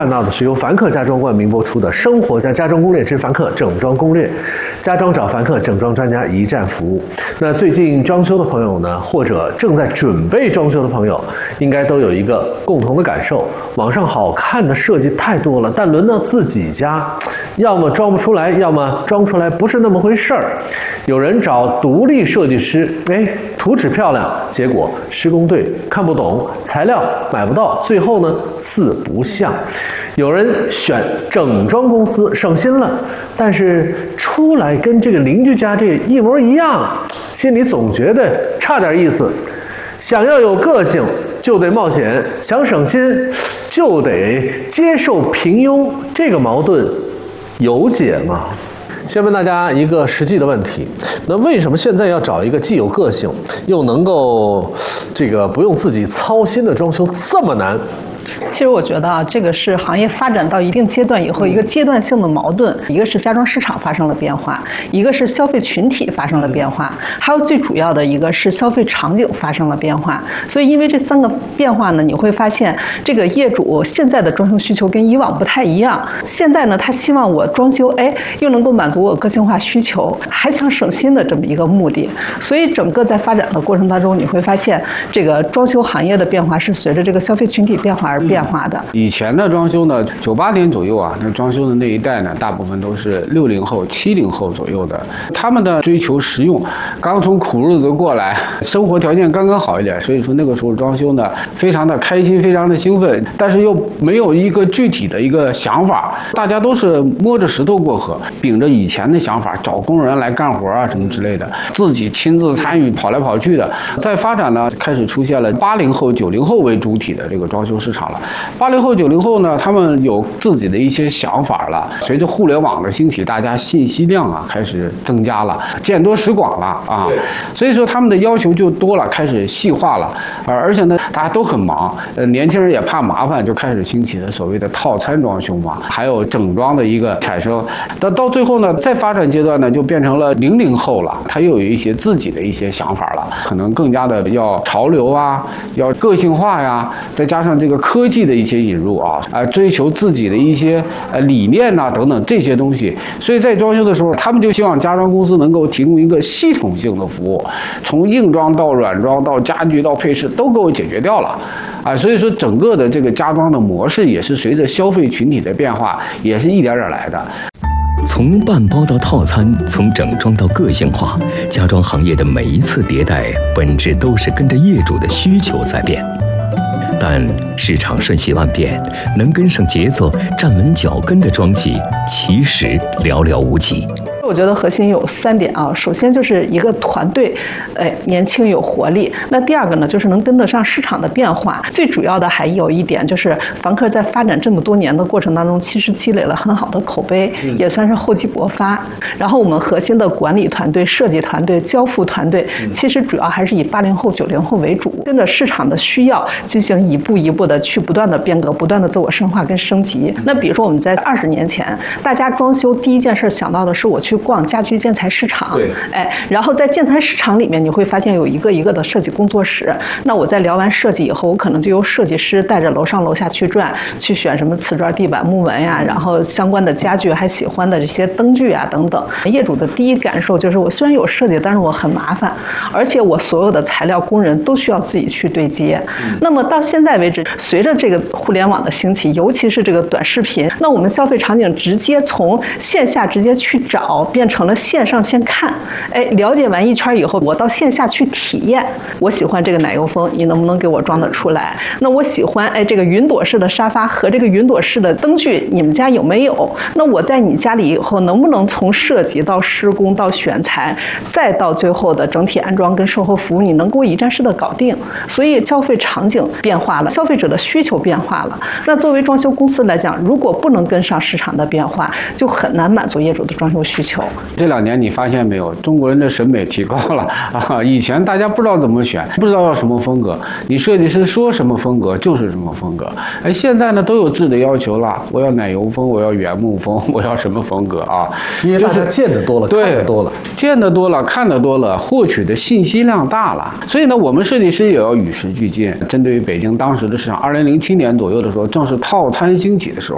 看到的是由凡客家装冠名播出的《生活加家装攻略之凡客整装攻略》，家装找凡客，整装专家一站服务。那最近装修的朋友呢，或者正在准备装修的朋友，应该都有一个共同的感受：网上好看的设计太多了，但轮到自己家，要么装不出来，要么装出来不是那么回事儿。有人找独立设计师，图纸漂亮，结果施工队看不懂，材料买不到，最后呢四不像。有人选整装公司省心了，但是出来跟这个邻居家这一模一样，心里总觉得差点意思。想要有个性就得冒险，想省心就得接受平庸，这个矛盾有解吗？先问大家一个实际的问题，那为什么现在要找一个既有个性又能够不用自己操心的装修这么难？ 其实我觉得啊，这个是行业发展到一定阶段以后一个阶段性的矛盾，一个是家装市场发生了变化，一个是消费群体发生了变化，还有最主要的一个是消费场景发生了变化。所以因为这三个变化呢，你会发现这个业主现在的装修需求跟以往不太一样。现在呢，他希望我装修，又能够满足我个性化需求，还想省心的这么一个目的。所以整个在发展的过程当中，你会发现这个装修行业的变化是随着这个消费群体变化而变化的。 以前的装修呢，98年左右啊，那装修的那一代呢，大部分都是60后、70后左右的，他们的追求实用，刚从苦日子过来，生活条件刚刚好一点，所以说那个时候装修呢，非常的开心，非常的兴奋，但是又没有一个具体的一个想法，大家都是摸着石头过河，秉着以前的想法，找工人来干活啊什么之类的，自己亲自参与跑来跑去的。在发展呢，开始出现了80后、90后为主体的这个装修市场了。80后、90后呢，他们有自己的一些想法了。随着互联网的兴起，大家信息量啊开始增加了，见多识广了啊，所以说他们的要求就多了，开始细化了。而且呢，大家都很忙，年轻人也怕麻烦，就开始兴起了所谓的套餐装修嘛，还有整装的一个产生。到最后呢，在发展阶段呢，就变成了00后了，他又有一些自己的一些想法了，可能更加的要潮流啊，要个性化呀，再加上这个科技的一些引入啊，追求自己的一些理念呐等等这些东西，所以在装修的时候，他们就希望家装公司能够提供一个系统性的服务，从硬装到软装到家具到配饰都给我解决掉了啊，所以说整个的这个家装的模式也是随着消费群体的变化，也是一点点来的。 从半包到套餐，从整装到个性化，家装行业的每一次迭代，本质都是跟着业主的需求在变。但市场瞬息万变，能跟上节奏、站稳脚跟的装技，其实寥寥无几。 我觉得核心有3点啊，首先就是一个团队，年轻有活力。那第二个呢，就是能跟得上市场的变化。最主要的还有一点就是，凡客在发展这么多年的过程当中，其实积累了很好的口碑，也算是厚积薄发。然后我们核心的管理团队、设计团队、交付团队，其实主要还是以80后、90后为主，跟着市场的需要进行一步一步的去不断的变革、不断的自我深化跟升级。那比如说我们在20年前，大家装修第一件事想到的是我去逛家居建材市场，然后在建材市场里面，你会发现有一个一个的设计工作室。那我在聊完设计以后，我可能就由设计师带着楼上楼下去转，去选什么瓷砖、地板、木纹呀，然后相关的家具，还喜欢的这些灯具啊等等。业主的第一感受就是，我虽然有设计，但是我很麻烦，而且我所有的材料工人都需要自己去对接。那么到现在为止，随着这个互联网的兴起，尤其是这个短视频，那我们消费场景直接从线下直接去找，变成了线上先看，了解完一圈以后，我到线下去体验。我喜欢这个奶油风，你能不能给我装得出来？那我喜欢这个云朵式的沙发和这个云朵式的灯具，你们家有没有？那我在你家里以后，能不能从设计到施工到选材，再到最后的整体安装跟售后服务，你能给我一站式的搞定？所以消费场景变化了，消费者的需求变化了。那作为装修公司来讲，如果不能跟上市场的变化，就很难满足业主的装修需求。 这2年你发现没有，中国人的审美提高了啊！以前大家不知道怎么选，不知道要什么风格，你设计师说什么风格就是什么风格。现在呢都有质的要求了，我要奶油风，我要原木风，我要什么风格啊？ 因为大家见得多了，看得多了， 见得多了，看得多了，获取的信息量大了。所以呢，我们设计师也要与时俱进。针对于北京当时的市场，2007年左右的时候，正是套餐兴起的时候，